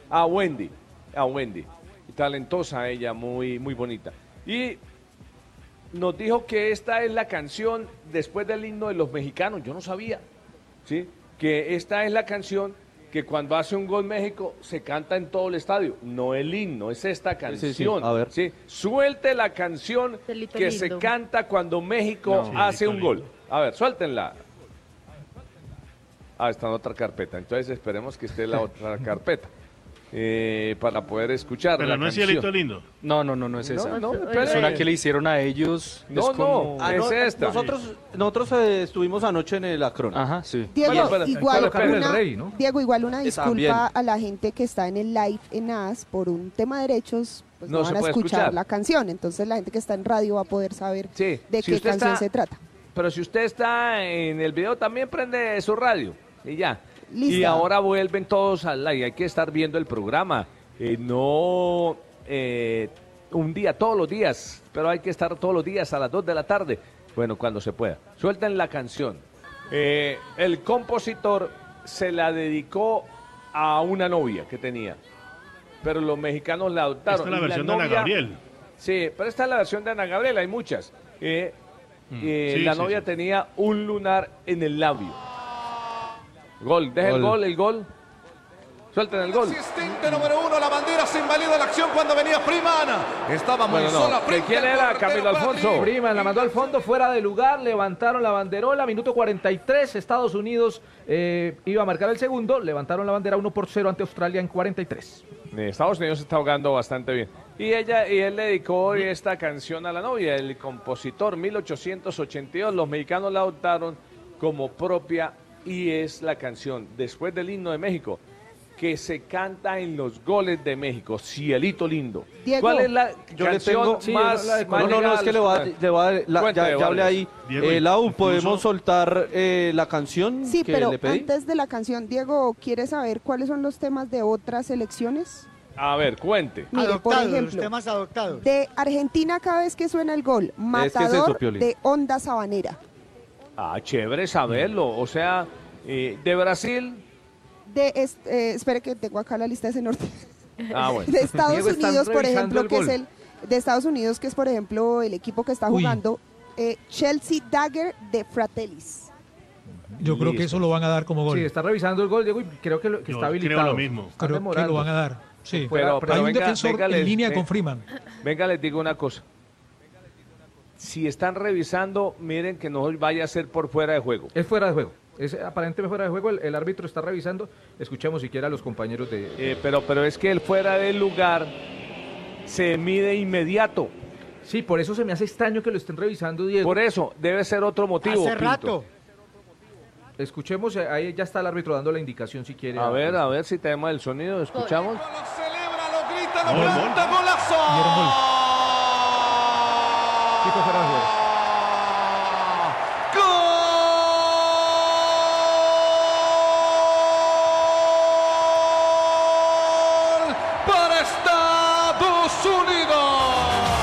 A Wendy. Talentosa ella, muy, muy bonita. Y nos dijo que esta es la canción después del himno de los mexicanos. Yo no sabía, ¿sí? Que esta es la canción que cuando hace un gol México se canta en todo el estadio. No el himno, es esta canción. Sí. A ver. ¿Sí? Suelte la canción que se canta cuando México hace un gol. A ver, suéltenla. Está en otra carpeta. Entonces esperemos que esté en la otra carpeta. Para poder escuchar pero la no canción. es Cielito Lindo. No es esa. Es una que le hicieron a ellos. Es esta. Nosotros estuvimos anoche en el Acron. Ajá, sí. Diego, igual una Está disculpa bien. a la gente que está en el live en AS por un tema de derechos, pues no No se van a puede escuchar escuchar. la canción, entonces la gente que está en radio va a poder saber Sí, de si qué usted canción está- se trata. Pero si usted está en el video, también prende su radio y ya. Listo. Y ahora vuelven todos al live. Hay que estar viendo el programa. No un día, todos los días. Pero hay que estar todos los días a las 2 de la tarde. Bueno, cuando se pueda. Suelten la canción. El compositor se la dedicó a una novia que tenía. Pero los mexicanos la adoptaron. Esta es la Y versión de Ana novia- Gabriel. Sí, pero esta es la versión de Ana Gabriel, hay muchas. Sí, La sí, novia sí. tenía un lunar en el labio. Gol, deja el gol. Suelten el gol. Asistente número 1, la bandera se invalida la acción cuando venía Freeman. Estaba muy Bueno, no. sola. ¿De frente quién al era? portero Camilo Alfonso. Patti. Freeman la mandó al fondo, fuera de lugar, levantaron la banderola, minuto 43, Estados Unidos iba a marcar el segundo, levantaron la bandera 1-0 ante Australia en 43. Estados Unidos se está jugando bastante bien. Y él le dedicó esta canción a la novia, el compositor, 1882. Los mexicanos la adoptaron como propia y es la canción, después del himno de México, que se canta en los goles de México, Cielito Lindo. Diego, ¿Cuál es la Yo le canción tengo más, la de más No, llegada es que a los- Cuéntame, ya hablé Vargas. ahí. Diego, Lau, incluso- ¿podemos soltar la canción Sí, que pero le pedí? antes de la canción, Diego, ¿quiere saber cuáles son los temas de otras selecciones? A ver, cuente. Mire, por Adoptados, los ejemplo, temas adoptados. de Argentina cada vez que suena el gol, es Matador eso, Piolín. de Onda Sabanera. Chévere saberlo. O sea, de Brasil. Espere que tengo acá la lista de ese norte. Bueno. De Estados Diego, están Unidos, por revisando ejemplo, el que es gol. de Estados Unidos, que es por ejemplo el equipo que está jugando, Chelsea Dagger de Fratellis. Yo creo que eso lo van a dar como gol. Sí, está revisando el gol, Diego, y creo que, Yo está creo habilitado. lo mismo. Está Creo que demorando. lo van a dar. Sí. Pero Hay un venga, defensor venga, en línea con Freeman. Venga, les digo una cosa. Si están revisando, miren que no vaya a ser por fuera de juego. Es fuera de juego. Es aparentemente fuera de juego. El árbitro está revisando. Escuchemos siquiera a los compañeros de... Pero es que el fuera del lugar se mide inmediato. Sí, por eso se me hace extraño que lo estén revisando, Diego. Por eso, debe ser otro motivo. Hace Pinto. rato. Escuchemos, ahí ya está el árbitro dando la indicación si quiere. A ver si tenemos el sonido, escuchamos. Lo celebra, lo grita, lo Gol, canta, gol. golazo. Dieron gol. Sí, fue fuera de juego.